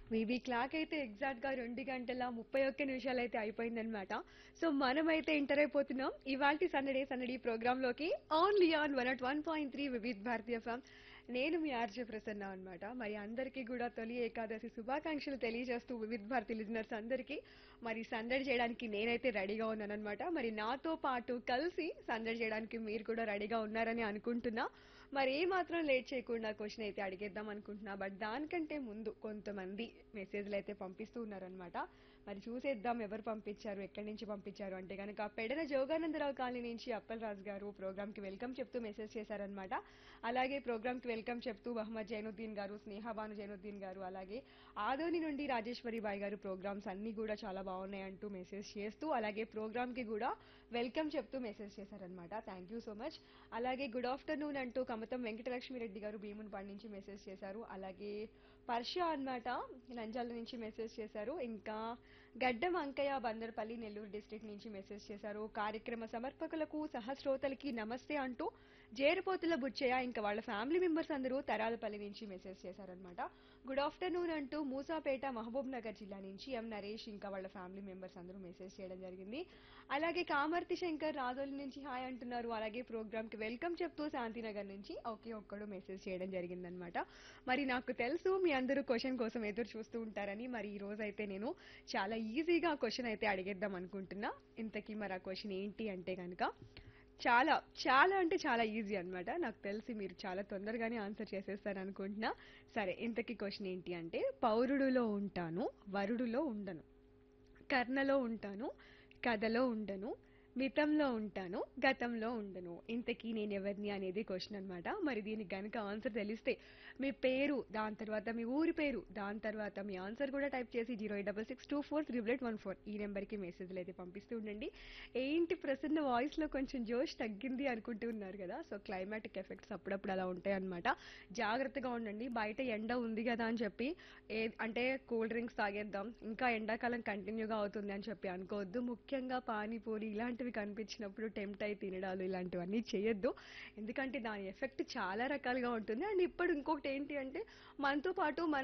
VV clock అయితే ఎగ్జాక్ట్‌గా 2 గంటల 31 నిమిషాలైతే అయిపోయిందనమాట. సో, మనమైతే ఎంటర్ అయిపోతున్నాం ఇవాల్టి సందడే సందడి ప్రోగ్రామ్‌లోకి only on 101.3 Vividh Bharati FM. నేను మీ ఆర్‌జే ప్రసన్న అనమాట. మరి అందరికీ గూడా తొలి ఏకాదశి శుభాకాంక్షలు తెలియజేస్తూ వివిధ్ భారతి లిజనర్స్ అందరికీ మరి సందడి చేయడానికి నేనైతే రెడీగా ఉన్నాననమాట. మరి నాతో పాటు కలిసి సందడి చేయడానికి మీరు కూడా రెడీగా ఉన్నారని అనుకుంటున్నా. మరి ఏ మాత్రం లేట్ చేయకుండా క్వశ్చన్ అయితే అడిగేద్దాం అనుకుంటున్నా. బట్ దానికంటే ముందు కొంతమంది మెసేజ్‌లు అయితే పంపిస్తూ ఉన్నారనమాట. మరి చూసేద్దాం ఎవరు పంపించారు, ఎక్కడి నుంచి పంపించారు అంటే గనక పెడన జోగానందరావు కాలనీ నుంచి అప్పలరాజు గారు ప్రోగ్రామ్‌కి వెల్కమ్ చెప్తూ మెసేజ్ చేశారనమాట. అలాగే ప్రోగ్రామ్‌కి వెల్కమ్ చెప్తూ మహమ్మద్ జైనుద్దీన్ గారు, స్నేహబాను జైనుద్దీన్ గారు, అలాగే ఆదోని నుండి రాజేశ్వరి బాయ్ గారు ప్రోగ్రామ్స్ అన్నీ కూడా చాలా బాగున్నాయి అంటూ మెసేజ్ చేస్తూ అలాగే ప్రోగ్రామ్‌కి కూడా వెల్కమ్ చెప్తూ మెసేజ్ చేశారనమాట. Thank you so much. అలాగే గుడ్ ఆఫ్టర్నూన్ అంటూ కమతం వెంకటలక్ష్మి రెడ్డి గారు భీమునిపాడు నుంచి మెసేజ్ చేశారు. అలాగే పర్ష అన్నమాట నంజాల నుంచి మెసేజ్ చేశారు. ఇంకా గడ్డం అంకయ్య బందర్పల్లి నెల్లూరు డిస్ట్రిక్ట్ నుంచి మెసేజ్ చేశారు. కార్యక్రమ సమర్పకులకు సహస్రోతలకి నమస్తే అంటూ జేరుపోతుల బుచ్చయ్య ఇంకా వాళ్ళ ఫ్యామిలీ మెంబర్స్ అందరూ తరాలపల్లి నుంచి మెసేజ్ చేశారనమాట. గుడ్ ఆఫ్టర్నూన్ అంటూ మూసాపేట మహబూబ్ నగర్ జిల్లా నుంచి ఎం నరేష్ ఇంకా వాళ్ళ ఫ్యామిలీ మెంబర్స్ అందరూ మెసేజ్ చేయడం జరిగింది. అలాగే కామర్తి శంకర్ రాజోలి నుంచి హాయ్ అంటున్నారు. అలాగే ప్రోగ్రామ్ కి వెల్కమ్ చెప్తూ శాంతినగర్ నుంచి ఒకే ఒక్కడు మెసేజ్ చేయడం జరిగిందనమాట. మరి నాకు తెలుసు మీ అందరూ క్వశ్చన్ కోసం ఎదురు చూస్తూ ఉంటారని. మరి ఈ రోజు అయితే నేను చాలా ఈజీగా క్వశ్చన్ అయితే అడిగేద్దాం అనుకుంటున్నా. ఇంతకీ మరి ఆ క్వశ్చన్ ఏంటి అంటే కనుక చాలా చాలా అంటే చాలా ఈజీ అన్నమాట. నాకు తెలిసి మీరు చాలా తొందరగానే ఆన్సర్ చేసేస్తారు అనుకుంటున్నా. సరే ఇంతకీ క్వశ్చన్ ఏంటి అంటే పౌరుడులో ఉంటాను వరుడులో ఉండను, కర్ణలో ఉంటాను కథలో ఉండను, మితంలో ఉంటాను గతంలో ఉండను. ఇంతకీ నేను ఎవరిని అనేది క్వశ్చన్ అన్నమాట. మరి దీనికి గనుక ఆన్సర్ తెలిస్తే మీ పేరు, దాని తర్వాత మీ ఊరి పేరు, దాని తర్వాత మీ ఆన్సర్ కూడా టైప్ చేసి 08662438814 ఈ నెంబర్కి మెసేజ్లు అయితే పంపిస్తూ ఉండండి. ఏంటి ప్రసన్న వాయిస్ లో కొంచెం జోష్ తగ్గింది అనుకుంటూ ఉన్నారు కదా. సో క్లైమాటిక్ ఎఫెక్ట్స్ అప్పుడప్పుడు అలా ఉంటాయి అనమాట. జాగ్రత్తగా ఉండండి. బయట ఎండ ఉంది కదా అని చెప్పి అంటే కూల్ డ్రింక్స్ తాగేద్దాం ఇంకా ఎండాకాలం కంటిన్యూగా అవుతుంది అని చెప్పి అనుకోవద్దు. ముఖ్యంగా పానీపూరి ఇలాంటివి కనిపించినప్పుడు టెంప్ట్ అయి తినడాలు ఇలాంటివన్నీ చేయొద్దు. ఎందుకంటే దాని ఎఫెక్ట్ చాలా రకాలుగా ఉంటుంది. అండ్ ఇప్పుడు ఇంకొకటి ఏంటి అంటే మనతో పాటు మన